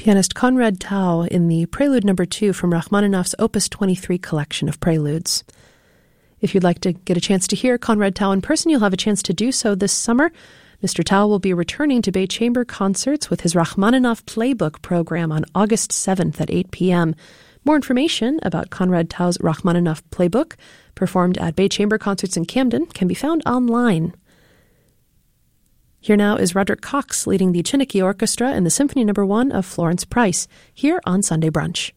Pianist Konrad Tau in the Prelude No. 2 from Rachmaninoff's Opus 23 collection of preludes. If you'd like to get a chance to hear Konrad Tau in person, you'll have a chance to do so this summer. Mr. Tau will be returning to Bay Chamber concerts with his Rachmaninoff Playbook program on August 7th at 8 p.m. More information about Konrad Tau's Rachmaninoff Playbook, performed at Bay Chamber Concerts in Camden, can be found online. Here now is Roderick Cox leading the Chiniki Orchestra in the Symphony No. 1 of Florence Price, here on Sunday Brunch.